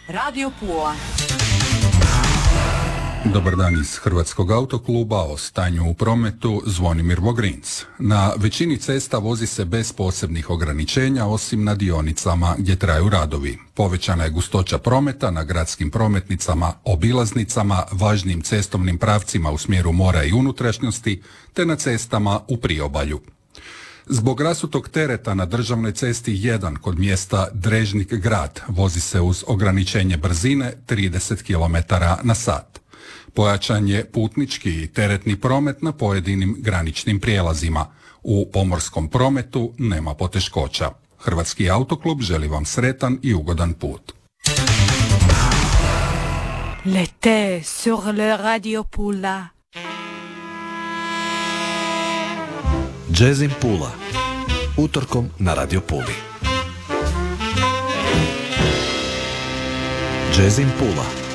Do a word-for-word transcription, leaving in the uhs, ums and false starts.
Radio Pula. Dobar dan iz Hrvatskog autokluba, o stanju u prometu Zvonimir Vogrinc. Na većini cesta vozi se bez posebnih ograničenja, osim na dionicama gdje traju radovi. Povećana je gustoća prometa na gradskim prometnicama, obilaznicama, važnim cestovnim pravcima u smjeru mora i unutrašnjosti, te na cestama u priobalju. Zbog rasutog tereta na državnoj cesti jedan kod mjesta Drežnik grad vozi se uz ograničenje brzine trideset kilometara na sat. Pojačan je putnički i teretni promet na pojedinim graničnim prijelazima. U pomorskom prometu nema poteškoća. Hrvatski autoklub želi vam sretan i ugodan put. L'été sur le Radio Pula. Jazzin Pula. Utorkom na Radio Puli. Jazzin Pula.